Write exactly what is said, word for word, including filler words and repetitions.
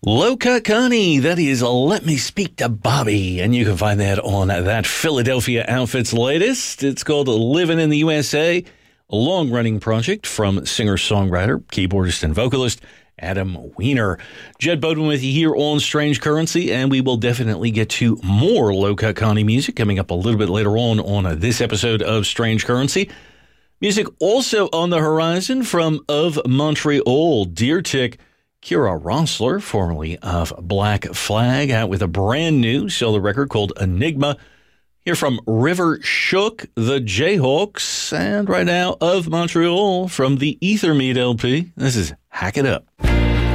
Low Cut Connie, that is Let Me Speak to Bobby, and you can find that on that Philadelphia Outfit's latest. It's called Living in the U S A, a long-running project from singer-songwriter, keyboardist, and vocalist Adam Weiner. Jed Bowden with you here on Strange Currency, and we will definitely get to more Low Cut Connie music coming up a little bit later on on this episode of Strange Currency. Music also on the horizon from Of Montreal, Deer Tick, Kira Rossler, formerly of Black Flag, out with a brand new solo record called Enigma. Here from River Shook, the Jayhawks, and right now Of Montreal from the Ethermeat L P. This is Hack It Up.